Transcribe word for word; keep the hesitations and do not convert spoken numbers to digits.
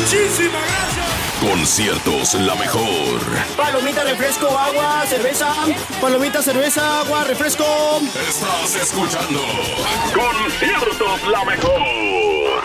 Muchísimas gracias. Conciertos La Mejor. Palomita, refresco, agua, cerveza. Palomita, cerveza, agua, refresco. Estás escuchando Conciertos La Mejor.